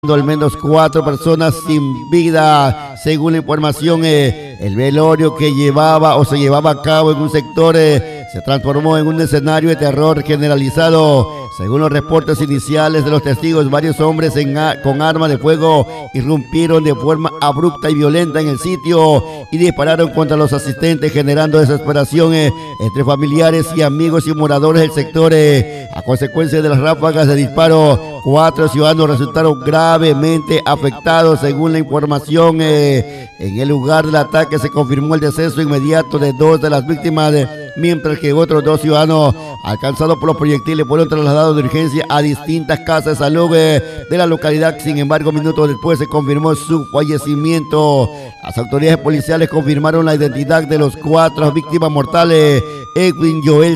al menos 4 personas sin vida. Según la información, el velorio que se llevaba a cabo en un sector se transformó en un escenario de terror generalizado. Según los reportes iniciales de los testigos, varios hombres con armas de fuego irrumpieron de forma abrupta y violenta en el sitio y dispararon contra los asistentes, generando desesperación entre familiares y amigos y moradores del sector. A consecuencia de las ráfagas de disparo, 4 ciudadanos resultaron gravemente afectados. Según la información, en el lugar del ataque se confirmó el deceso inmediato de 2 de las víctimas, mientras que otros 2 ciudadanos alcanzados por los proyectiles fueron trasladados de urgencia a distintas casas de salud de la localidad. Sin embargo, minutos después se confirmó su fallecimiento. Las autoridades policiales confirmaron la identidad de los 4 víctimas mortales: Edwin Joel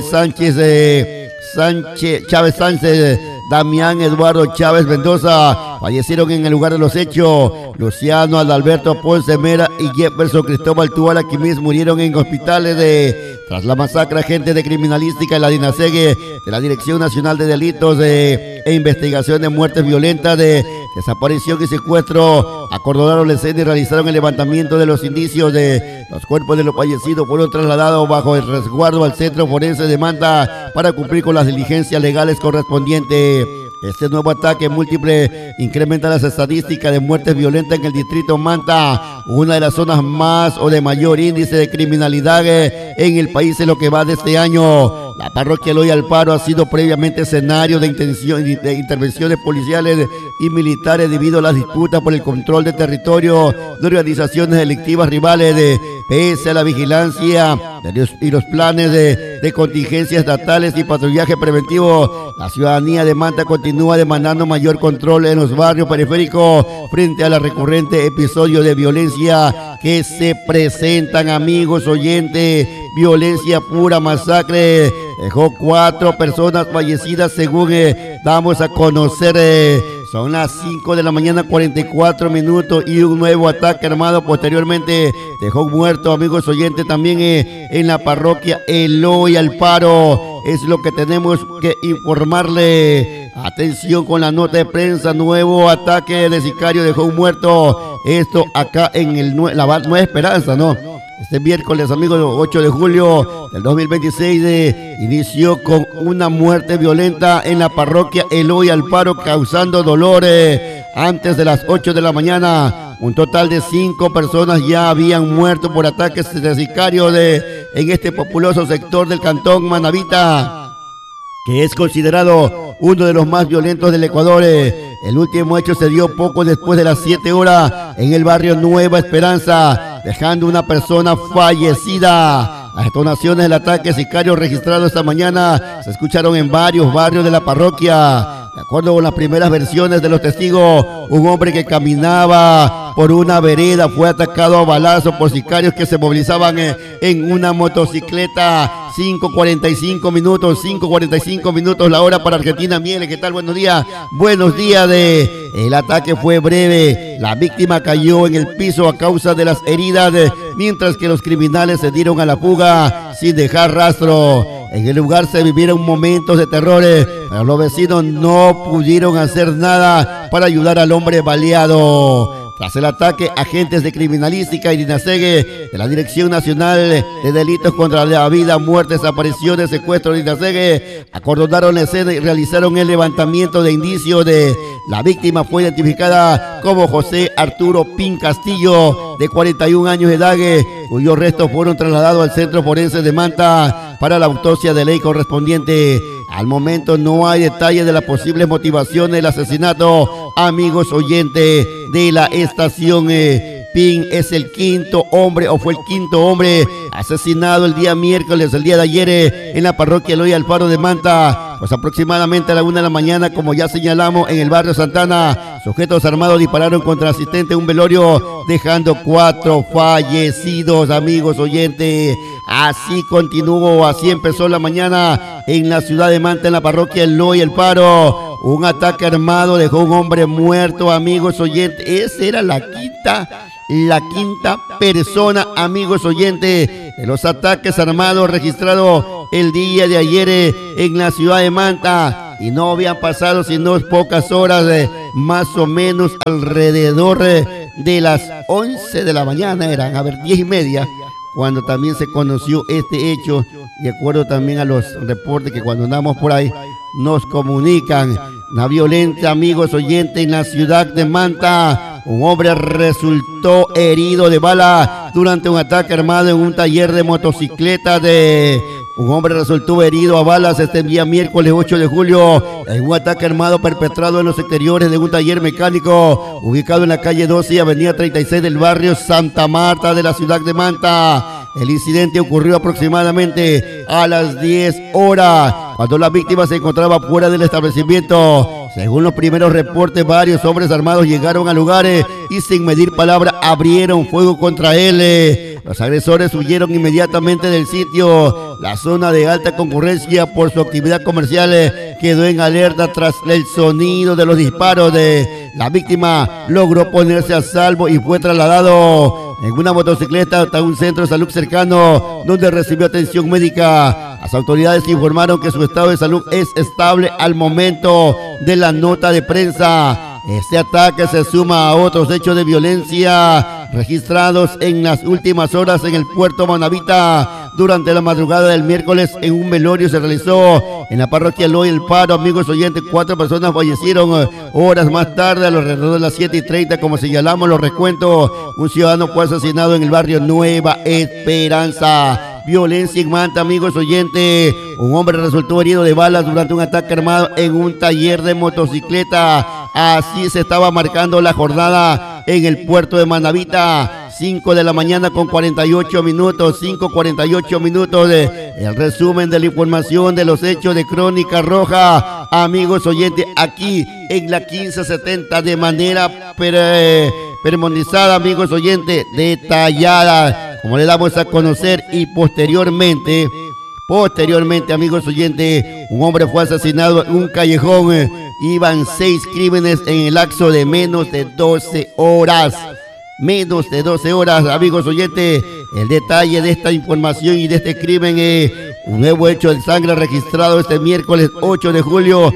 Chávez Sánchez, Damián Eduardo Chávez Mendoza, fallecieron en el lugar de los hechos. Luciano Adalberto Ponce Mera y Jefferson Cristóbal Tuala Quimis murieron en hospitales tras la masacre. Agentes de criminalística de la DINASEG, de la Dirección Nacional de Delitos e Investigación de Muertes Violentas, de desaparición y secuestro, acordonaron la escena y realizaron el levantamiento de los indicios. Los cuerpos de los fallecidos fueron trasladados bajo el resguardo al Centro Forense de Manta para cumplir con las diligencias legales correspondientes. Este nuevo ataque múltiple incrementa las estadísticas de muertes violentas en el distrito Manta, una de las zonas más o de mayor índice de criminalidad en el país en lo que va de este año. La parroquia Eloy Alfaro ha sido previamente escenario de intervenciones policiales y militares debido a las disputas por el control de territorio de organizaciones delictivas rivales. Pese a la vigilancia y los planes de contingencia estatales y patrullaje preventivo, la ciudadanía de Manta continúa demandando mayor control en los barrios periféricos frente a la recurrente episodio de violencia que se presentan. Amigos oyentes, violencia pura, masacre dejó 4 personas fallecidas, según damos a conocer. Son las 5 de la mañana 44 minutos y un nuevo ataque armado posteriormente dejó un muerto, amigos oyentes, también en la parroquia Eloy Alfaro. Es lo que tenemos que informarle. Atención con la nota de prensa: nuevo ataque de sicario dejó un muerto. Esto acá en la Nueva Esperanza, ¿no? Este miércoles, amigos, 8 de julio del 2026, inició con una muerte violenta en la parroquia Eloy Alfaro, causando dolores. Antes de las 8 de la mañana, un total de 5 personas ya habían muerto por ataques de sicarios en este populoso sector del cantón Manavita, que es considerado uno de los más violentos del Ecuador. El último hecho se dio poco después de las 7 horas en el barrio Nueva Esperanza, dejando una persona fallecida. Las detonaciones del ataque sicario registrado esta mañana se escucharon en varios barrios de la parroquia. De acuerdo con las primeras versiones de los testigos, un hombre que caminaba por una vereda fue atacado a balazos por sicarios que se movilizaban en una motocicleta. 5:45 minutos la hora para Argentina. Miele, ¿qué tal? Buenos días. Buenos días. El ataque fue breve. La víctima cayó en el piso a causa de las heridas, mientras que los criminales se dieron a la fuga sin dejar rastro. En el lugar se vivieron momentos de terror, pero los vecinos no pudieron hacer nada para ayudar al hombre baleado. Tras el ataque, agentes de criminalística y DINASEG, de la Dirección Nacional de Delitos contra la Vida, Muerte, Desapariciones, Secuestro de DINASEG, acordonaron la escena y realizaron el levantamiento de indicios. La víctima fue identificada como José Arturo Pin Castillo, de 41 años de edad, cuyos restos fueron trasladados al Centro Forense de Manta para la autopsia de ley correspondiente. Al momento no hay detalles de las posibles motivaciones del asesinato, amigos oyentes de la estación. Pin es el quinto hombre, o fue el quinto hombre asesinado el día miércoles, el día de ayer, en la parroquia Eloy Alfaro de Manta. Pues aproximadamente a la 1 de la mañana, como ya señalamos, en el barrio Santana, sujetos armados dispararon contra el asistente de un velorio, dejando 4 fallecidos, amigos oyentes. Así continuó, así empezó la mañana en la ciudad de Manta, en la parroquia Eloy Alfaro. Un ataque armado dejó un hombre muerto, amigos oyentes. Esa era la quinta persona, amigos oyentes, de los ataques armados registrados el día de ayer en la ciudad de Manta. y no habían pasado sino pocas horas, más o menos alrededor de las 11 de la mañana, eran, 10:30, cuando también se conoció este hecho, de acuerdo también a los reportes que cuando andamos por ahí nos comunican. Una violencia, amigos oyentes, en la ciudad de Manta. Un hombre resultó herido de bala durante un ataque armado en un taller de motocicletas Un hombre resultó herido a balas este día miércoles 8 de julio en un ataque armado perpetrado en los exteriores de un taller mecánico ubicado en la calle 12 y avenida 36 del barrio Santa Marta de la ciudad de Manta. El incidente ocurrió aproximadamente a las 10 horas, cuando la víctima se encontraba fuera del establecimiento. Según los primeros reportes, varios hombres armados llegaron al lugar y sin medir palabra abrieron fuego contra él. Los agresores huyeron inmediatamente del sitio. La zona de alta concurrencia por su actividad comercial quedó en alerta tras el sonido de los disparos. La víctima logró ponerse a salvo y fue trasladado en una motocicleta hasta un centro de salud cercano, donde recibió atención médica. Las autoridades informaron que su estado de salud es estable al momento de la nota de prensa. Este ataque se suma a otros hechos de violencia registrados en las últimas horas en el puerto Manavita. Durante la madrugada del miércoles, en un velorio se realizó en la parroquia Eloy El Paro. Amigos oyentes, 4 personas fallecieron. Horas más tarde, alrededor de las 7:30, como señalamos los recuentos, un ciudadano fue asesinado en el barrio Nueva Esperanza. Violencia en Manta, amigos oyentes. Un hombre resultó herido de balas durante un ataque armado en un taller de motocicleta. Así se estaba marcando la jornada en el puerto de Manavita. 5 de la mañana con 48 minutos, 5:48 minutos. El resumen de la información de los hechos de Crónica Roja, amigos oyentes, aquí en la 1570, de manera permonizada, amigos oyentes, detallada, como le damos a conocer. Y posteriormente, amigos oyentes, un hombre fue asesinado en un callejón. Iban 6 crímenes en el lapso de menos de 12 horas. Menos de 12 horas, amigos oyentes. El detalle de esta información y de este crimen es un nuevo hecho de sangre registrado este miércoles 8 de julio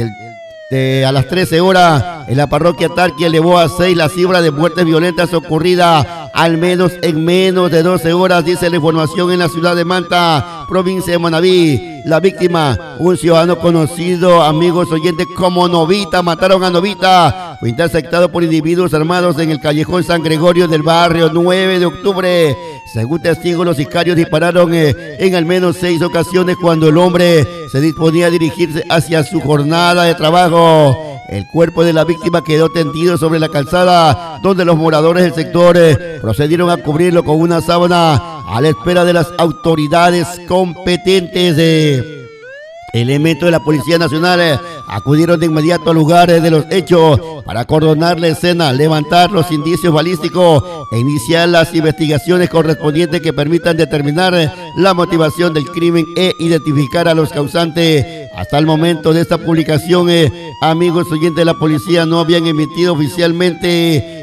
a las 13 horas en la parroquia Tarqui. Elevó a 6 la cifra de muertes violentas ocurridas al menos en menos de 12 horas, dice la información, en la ciudad de Manta, provincia de Manabí. La víctima, un ciudadano conocido, amigos oyentes, como Novita, mataron a Novita. Fue interceptado por individuos armados en el callejón San Gregorio del barrio 9 de octubre. Según testigos, los sicarios dispararon en al menos 6 ocasiones cuando el hombre se disponía a dirigirse hacia su jornada de trabajo. El cuerpo de la víctima quedó tendido sobre la calzada, donde los moradores del sector procedieron a cubrirlo con una sábana a la espera de las autoridades competentes. Elementos de la Policía Nacional acudieron de inmediato al lugar de los hechos para acordonar la escena, levantar los indicios balísticos e iniciar las investigaciones correspondientes que permitan determinar la motivación del crimen e identificar a los causantes. Hasta el momento de esta publicación, amigos oyentes, de la policía no habían emitido oficialmente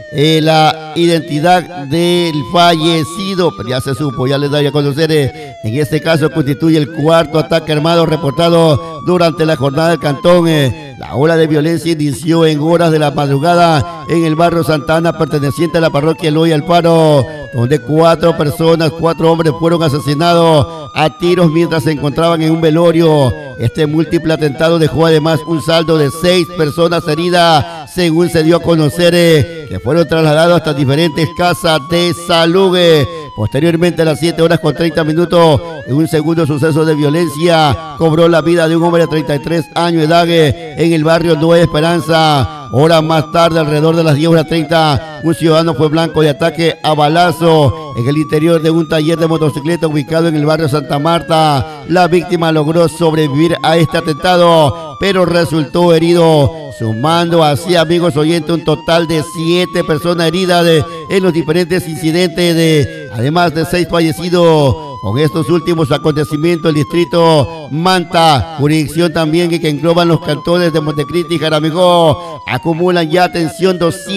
la identidad del fallecido, pero ya se supo, ya les doy a conocer. En este caso constituye el 4º ataque armado reportado durante la jornada del cantón. La ola de violencia inició en horas de la madrugada en el barrio Santana, perteneciente a la parroquia Eloy El Paro, donde 4 hombres fueron asesinados a tiros mientras se encontraban en un velorio. Este múltiple atentado dejó además un saldo de 6 personas heridas, según se dio a conocer, que fueron trasladados hasta diferentes casas de salud. Posteriormente, a las 7:30 en un segundo suceso de violencia, cobró la vida de un hombre de 33 años de edad en el barrio Nueva Esperanza. Horas más tarde, alrededor de las 10:30, un ciudadano fue blanco de ataque a balazo en el interior de un taller de motocicleta ubicado en el barrio Santa Marta. La víctima logró sobrevivir a este atentado, pero resultó herido, sumando así, amigos oyentes, un total de 7 personas heridas en los diferentes incidentes, además de 6 fallecidos. Con estos últimos acontecimientos, el distrito Manta, jurisdicción también que engloban los cantones de Montecristi y Jaramillo, acumulan ya, atención,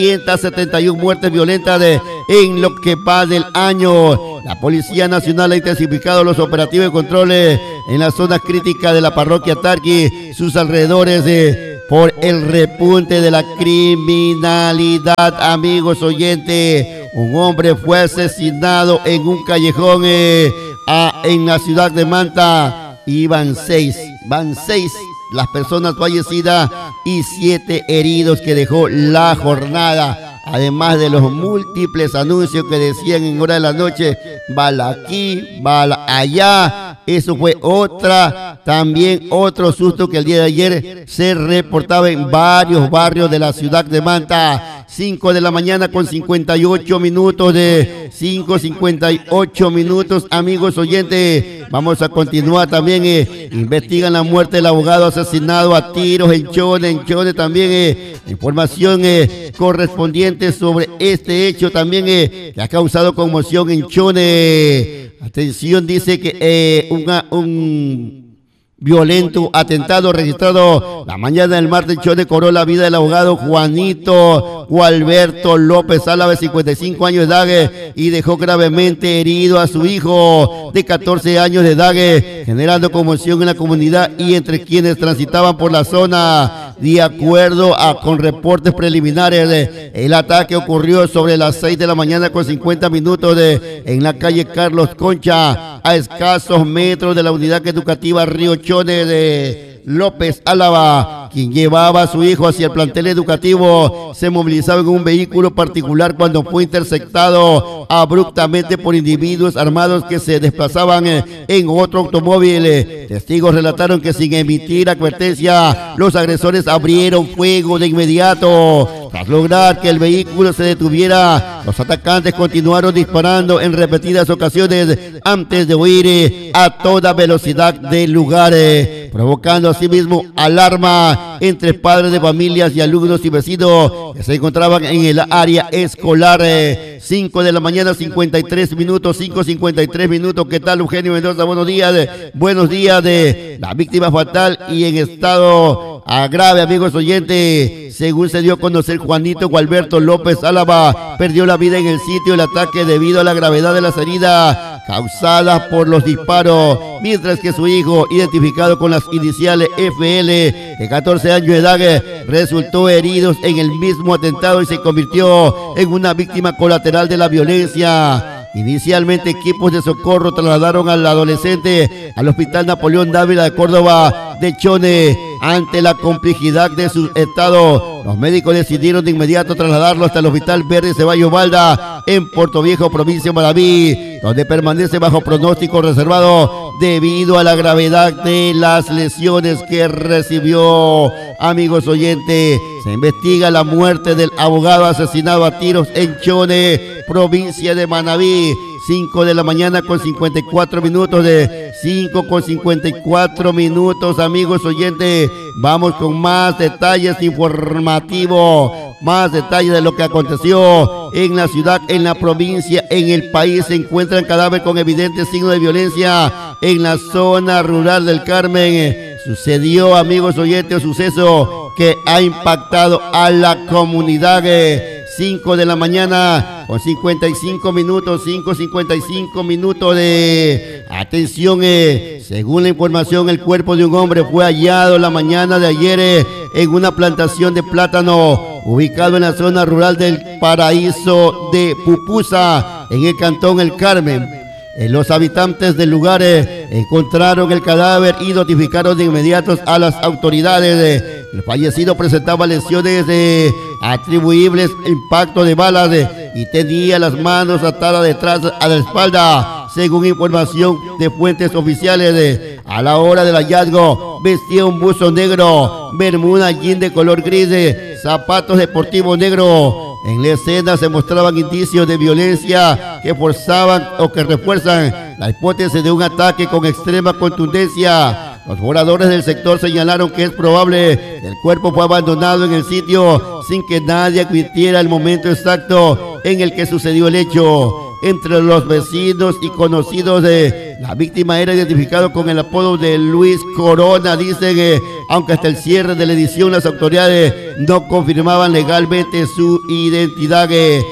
271 muertes violentas en lo que va del año. La Policía Nacional ha intensificado los operativos de control en la zona crítica de la parroquia Tarqui, sus alrededores, por el repunte de la criminalidad, amigos oyentes. Un hombre fue asesinado en un callejón en la ciudad de Manta, y van seis las personas fallecidas y 7 heridos que dejó la jornada, además de los múltiples anuncios que decían en hora de la noche, bala aquí, bala allá. Eso fue también otro susto que el día de ayer se reportaba en varios barrios de la ciudad de Manta. 5 de la mañana con 58 minutos, amigos oyentes. Vamos a continuar también. Investigan la muerte del abogado asesinado a tiros en Chone también. Información correspondiente sobre este hecho también que ha causado conmoción en Chone. Atención, dice que un violento atentado registrado la mañana del martes en Chone cobró la vida del abogado Juanito Gualberto López Álava, de 55 años de edad, y dejó gravemente herido a su hijo de 14 años de edad, generando conmoción en la comunidad y entre quienes transitaban por la zona. De acuerdo con reportes preliminares, el ataque ocurrió sobre las 6 de la mañana con 50 minutos en la calle Carlos Concha, a escasos metros de la unidad educativa Río Chone de López Álava. Quien llevaba a su hijo hacia el plantel educativo se movilizaba en un vehículo particular cuando fue interceptado abruptamente por individuos armados que se desplazaban en otro automóvil. Testigos relataron que sin emitir advertencia, los agresores abrieron fuego de inmediato. Tras lograr que el vehículo se detuviera, los atacantes continuaron disparando en repetidas ocasiones antes de huir a toda velocidad del lugar, provocando asimismo alarma entre padres de familias y alumnos y vecinos que se encontraban en el área escolar. 5 de la mañana, 53 minutos, 5:53 minutos. ¿Qué tal, Eugenio Mendoza? Buenos días. Buenos días de la víctima fatal y en estado grave, amigos oyentes. Según se dio a conocer, Juanito Gualberto López Álava perdió la vida en el sitio del ataque debido a la gravedad de las heridas causadas por los disparos, mientras que su hijo, identificado con las iniciales FL, de 14 años de edad, resultó herido en el mismo atentado y se convirtió en una víctima colateral de la violencia. Inicialmente, equipos de socorro trasladaron al adolescente al Hospital Napoleón Dávila de Córdoba de Chone. Ante la complejidad de su estado, los médicos decidieron de inmediato trasladarlo hasta el Hospital Verde Ceballos Balda en Puerto Viejo, provincia de Manaví, donde permanece bajo pronóstico reservado debido a la gravedad de las lesiones que recibió. Amigos oyentes, se investiga la muerte del abogado asesinado a tiros en Chone, provincia de Manaví. 5 de la mañana con 54 minutos, 5:54 minutos, amigos oyentes. Vamos con más detalles informativos, más detalles de lo que aconteció en la ciudad, en la provincia, en el país. Se encuentra el cadáver con evidentes signos de violencia en la zona rural del Carmen. Sucedió, amigos oyentes, un suceso que ha impactado a la comunidad. 5 de la mañana con 55 minutos, 5:55 minutos de atención. Según la información, el cuerpo de un hombre fue hallado la mañana de ayer en una plantación de plátano ubicado en la zona rural del Paraíso de Pupusa, en el cantón El Carmen. Los habitantes del lugar encontraron el cadáver y notificaron de inmediato a las autoridades. El fallecido presentaba lesiones atribuibles a impacto de balas y tenía las manos atadas detrás a la espalda. Según información de fuentes oficiales, a la hora del hallazgo vestía un buzo negro, bermuda jean de color gris, zapatos deportivos negros. En la escena se mostraban indicios de violencia que forzaban o que refuerzan la hipótesis de un ataque con extrema contundencia. Los moradores del sector señalaron que es probable que el cuerpo fue abandonado en el sitio sin que nadie advirtiera el momento exacto en el que sucedió el hecho. Entre los vecinos y conocidos de la víctima era identificado con el apodo de Luis Corona. Dicen que aunque hasta el cierre de la edición las autoridades no confirmaban legalmente su identidad.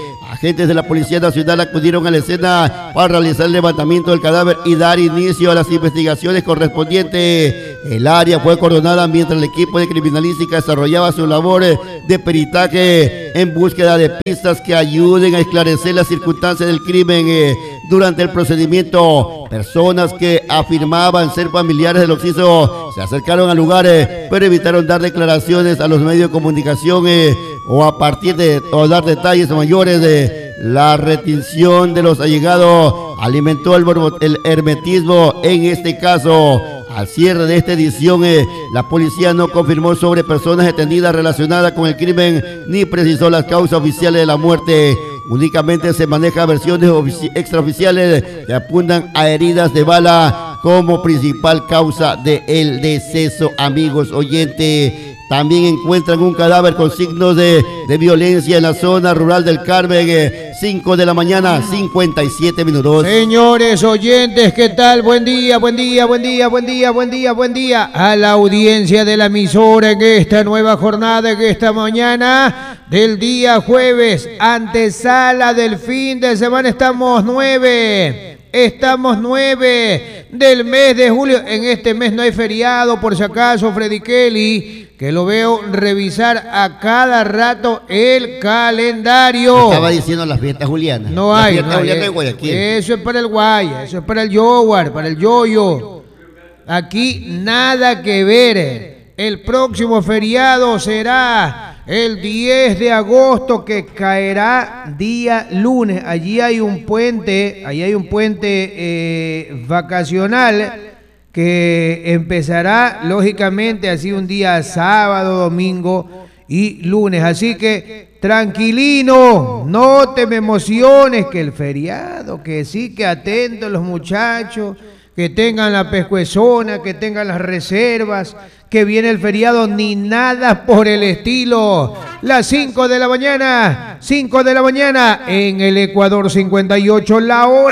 agentes de la Policía Nacional acudieron a la escena para realizar el levantamiento del cadáver y dar inicio a las investigaciones correspondientes. El área fue coordinada mientras el equipo de criminalística desarrollaba su labor de peritaje en búsqueda de pistas que ayuden a esclarecer las circunstancias del crimen. Durante el procedimiento, personas que afirmaban ser familiares del occiso se acercaron al lugar, pero evitaron dar declaraciones a los medios de comunicación o dar detalles mayores de la retención de los allegados. Alimentó el hermetismo en este caso. Al cierre de esta edición, la policía no confirmó sobre personas detenidas relacionadas con el crimen ni precisó las causas oficiales de la muerte. Únicamente se manejan versiones extraoficiales que apuntan a heridas de bala como principal causa del deceso, amigos oyentes. También encuentran un cadáver con signos de violencia en la zona rural del Carmen. 5 de la mañana, 57 minutos. Señores oyentes, ¿qué tal? Buen día, buen día, buen día, buen día, buen día, buen día a la audiencia de la emisora en esta nueva jornada, en esta mañana del día jueves, antesala del fin de semana. Estamos 9 del mes de julio. En este mes no hay feriado, por si acaso, Freddy Kelly, que lo veo revisar a cada rato el calendario. Estaba diciendo las fiestas julianas. No hay, no hay. Eso es para el Guaya, eso es para el Yowar, para el Yoyo. Aquí nada que ver. El próximo feriado será el 10 de agosto, que caerá día lunes. Allí hay un puente, vacacional que empezará lógicamente así un día sábado, domingo y lunes. Así que tranquilino, no te me emociones que el feriado, que sí, que atentos los muchachos, que tengan la pescuezona, que tengan las reservas, que viene el feriado, ni nada por el estilo. Las 5 de la mañana, en el Ecuador 58, la hora.